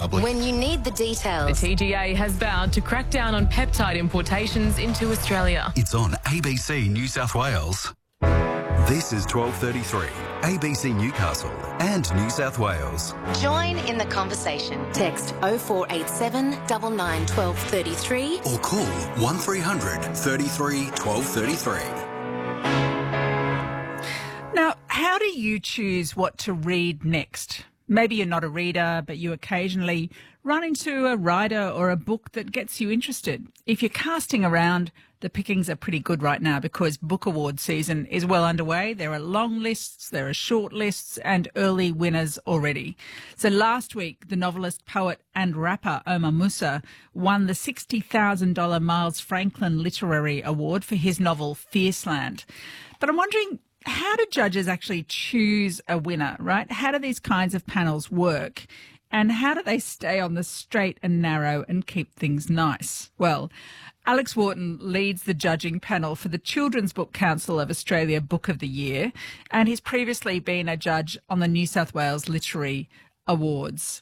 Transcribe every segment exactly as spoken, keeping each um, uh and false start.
public. When you need the The details. T G A has vowed to crack down on peptide importations into Australia. It's on A B C New South Wales. This is twelve thirty-three, A B C Newcastle and New South Wales. Join in the conversation. Text oh four eight seven, nine nine, one two three three. Or call one three hundred, thirty-three, twelve thirty-three. Now, how do you choose what to read next? Maybe you're not a reader, but you occasionally run into a writer or a book that gets you interested. If you're casting around, the pickings are pretty good right now because book award season is well underway. There are long lists, there are short lists and early winners already. So last week, the novelist, poet and rapper Omar Musa won the sixty thousand dollars Miles Franklin Literary Award for his novel Fierceland. But I'm wondering, how do judges actually choose a winner, right? How do these kinds of panels work? And how do they stay on the straight and narrow and keep things nice? Well, Alex Wharton leads the judging panel for the Children's Book Council of Australia Book of the Year, and he's previously been a judge on the New South Wales Literary Awards.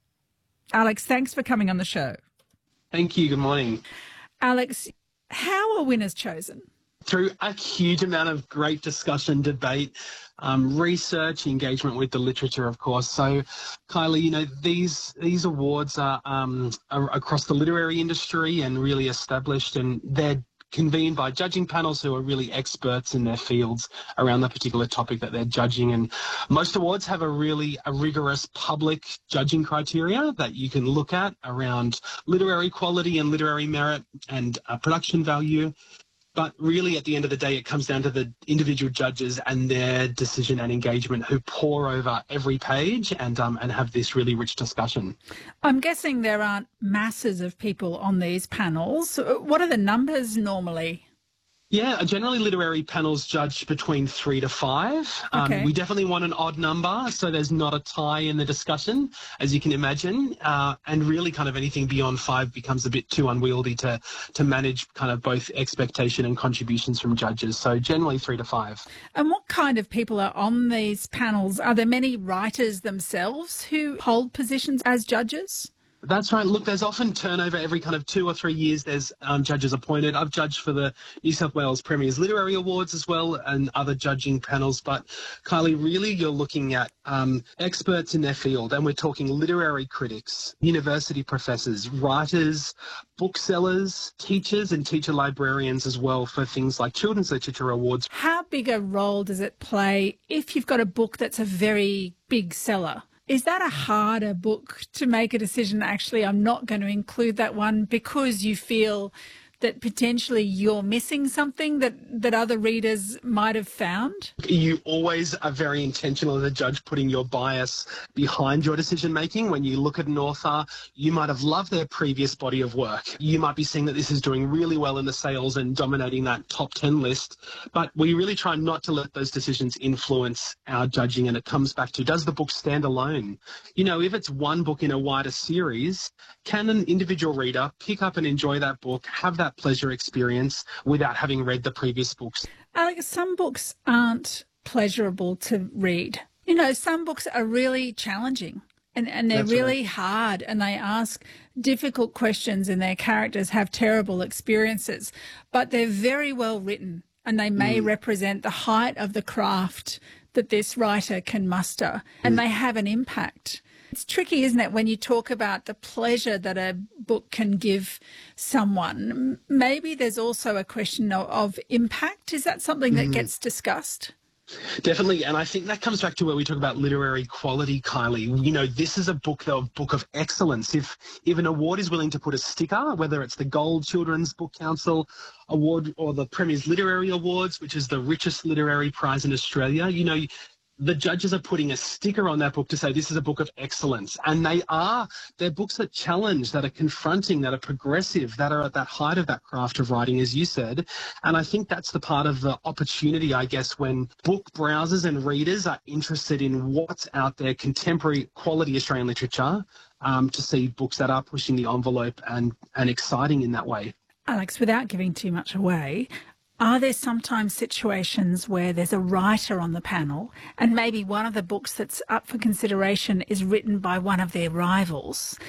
Alex, thanks for coming on the show. Thank you. Good morning. Alex, how are winners chosen? Through a huge amount of great discussion, debate, um, research, engagement with the literature, of course. So, Kylie, you know, these these awards are, um, are across the literary industry and really established, and they're convened by judging panels who are really experts in their fields around the particular topic that they're judging. And most awards have a really a rigorous public judging criteria that you can look at around literary quality and literary merit and uh, production value. But really, at the end of the day, it comes down to the individual judges and their decision and engagement who pore over every page and um, and have this really rich discussion. I'm guessing there aren't masses of people on these panels. What are the numbers normally? Yeah, generally literary panels judge between three to five. Okay. Um, we definitely want an odd number so there's not a tie in the discussion, as you can imagine. Uh, and really kind of anything beyond five becomes a bit too unwieldy to, to manage kind of both expectation and contributions from judges. So generally three to five. And what kind of people are on these panels? Are there many writers themselves who hold positions as judges? That's right. Look, there's often turnover every kind of two or three years. There's um, judges appointed. I've judged for the New South Wales Premier's Literary Awards as well and other judging panels. But, Kylie, really you're looking at um, experts in their field, and we're talking literary critics, university professors, writers, booksellers, teachers and teacher librarians as well for things like Children's Literature Awards. How big a role does it play if you've got a book that's a very big seller? Is that a harder book to make a decision, actually, I'm not going to include that one because you feel that potentially you're missing something that, that other readers might have found? You always are very intentional as a judge putting your bias behind your decision making. When you look at an author, you might have loved their previous body of work. You might be seeing that this is doing really well in the sales and dominating that top ten list. But we really try not to let those decisions influence our judging. And it comes back to, does the book stand alone? You know, if it's one book in a wider series, can an individual reader pick up and enjoy that book, have that pleasure experience without having read the previous books? Alex, some books aren't pleasurable to read. You know, some books are really challenging and, and they're That's really right. hard and they ask difficult questions and their characters have terrible experiences, but they're very well written and they may mm. represent the height of the craft that this writer can muster and mm. they have an impact. It's tricky, isn't it, when you talk about the pleasure that a book can give someone? Maybe there's also a question of, of impact. Is that something that mm. gets discussed? Definitely, and I think that comes back to where we talk about literary quality, Kylie. You know, this is a book, though, a book of excellence. If if an award is willing to put a sticker, whether it's the Gold Children's Book Council Award or the Premier's Literary Awards, which is the richest literary prize in Australia, you know, the judges are putting a sticker on that book to say this is a book of excellence. And they are, they're books that challenge, that are confronting, that are progressive, that are at that height of that craft of writing, as you said. And I think that's the part of the opportunity, I guess, when book browsers and readers are interested in what's out there, contemporary quality Australian literature, um, to see books that are pushing the envelope and, and exciting in that way. Alex, without giving too much away, are there sometimes situations where there's a writer on the panel and maybe one of the books that's up for consideration is written by one of their rivals